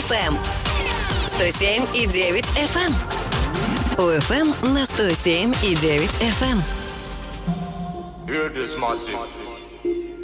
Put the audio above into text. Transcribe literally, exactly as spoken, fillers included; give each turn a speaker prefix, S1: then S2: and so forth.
S1: эф эм. сто семь и девять эф эм. УФМ на сто семь и девять эф эм.
S2: Hear this massive.